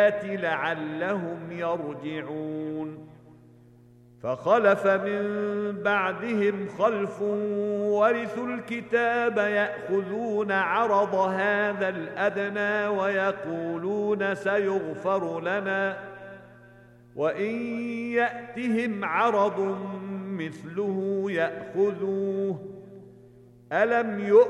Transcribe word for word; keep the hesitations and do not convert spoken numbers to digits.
لعلهم يرجعون. فخلف من بعدهم خلف ورثوا الكتاب يأخذون عرض هذا الأدنى ويقولون سيغفر لنا وإن يأتهم عرض مثله يأخذوه ألم يؤمنوا